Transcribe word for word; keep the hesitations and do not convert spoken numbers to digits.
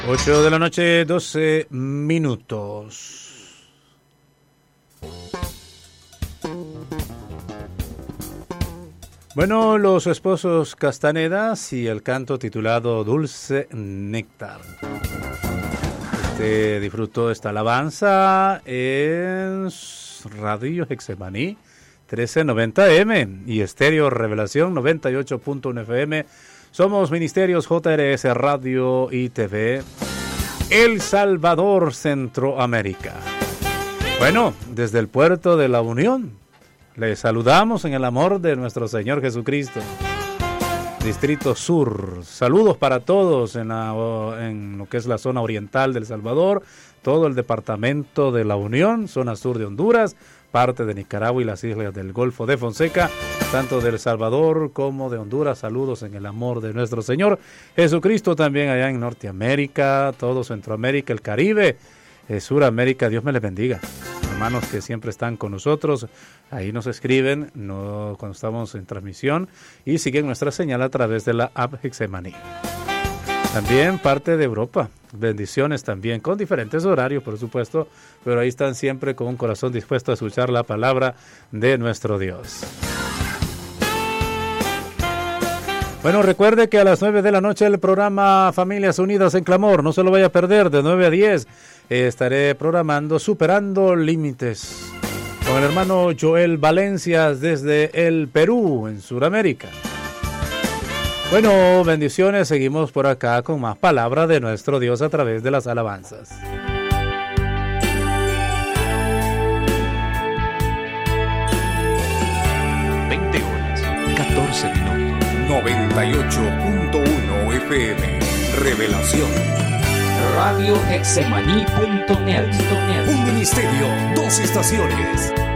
ocho de la noche, doce minutos. Bueno, los esposos Castanedas y el canto titulado Dulce Néctar. Usted disfrutó esta alabanza en Radio Hexemaní trece noventa eme y Estéreo Revelación noventa y ocho punto uno F M. Somos Ministerios J R S Radio y T V, El Salvador, Centroamérica. Bueno, desde el puerto de La Unión, les saludamos en el amor de nuestro Señor Jesucristo. Distrito Sur, saludos para todos en, la, en lo que es la zona oriental del Salvador, todo el departamento de La Unión, zona sur de Honduras, parte de Nicaragua y las islas del Golfo de Fonseca, tanto de El Salvador como de Honduras. Saludos en el amor de nuestro Señor Jesucristo, también allá en Norteamérica, todo Centroamérica, el Caribe, eh, Suramérica. Dios me les bendiga. Hermanos que siempre están con nosotros, ahí nos escriben no, cuando estamos en transmisión y siguen nuestra señal a través de la app Hexemaní. También parte de Europa, bendiciones también, con diferentes horarios por supuesto, pero ahí están siempre con un corazón dispuesto a escuchar la palabra de nuestro Dios. Bueno, recuerde que a las nueve de la noche el programa Familias Unidas en Clamor, no se lo vaya a perder, de nueve a diez eh, estaré programando Superando Límites con el hermano Joel Valencias desde el Perú, en Sudamérica. Bueno, bendiciones, seguimos por acá con más palabra de nuestro Dios a través de las alabanzas. veinte horas, catorce minutos. noventa y ocho punto uno F M, Revelación. Radio Hexemaní punto net. Un ministerio, dos estaciones.